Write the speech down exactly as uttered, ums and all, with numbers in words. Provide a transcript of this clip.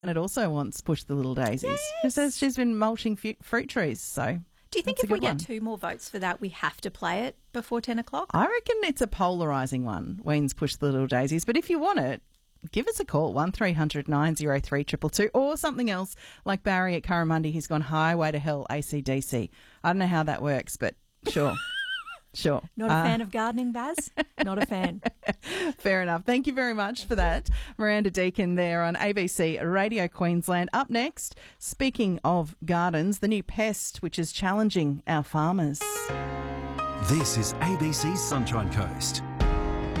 And it also wants Push the Little Daisies. Yes. She says she's been mulching fu- fruit trees, so... Do you think That's if a we good get one. two more votes for that, we have to play it before ten o'clock? I reckon it's a polarising one, Wayne's Push the Little Daisies. But if you want it, give us a call, one three hundred nine oh three two two two, or something else like Barry at Curramundi. He's gone Highway to Hell A C D C. I don't know how that works, but sure. Sure. Not a Uh, fan of gardening, Baz? Not a fan. Fair enough. Thank you very much for that. Miranda Deakin there on A B C Radio Queensland. Up next, speaking of gardens, the new pest which is challenging our farmers. This is A B C's Sunshine Coast.